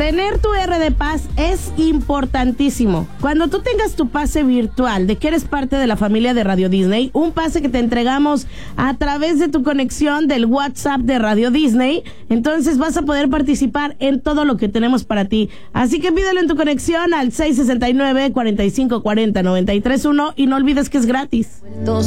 Tener tu R de Paz es importantísimo. Cuando tú tengas tu pase virtual de que eres parte de la familia de Radio Disney, un pase que te entregamos a través de tu conexión del WhatsApp de Radio Disney, entonces vas a poder participar en todo lo que tenemos para ti. Así que pídelo en tu conexión al 669-4540-931 y no olvides que es gratis.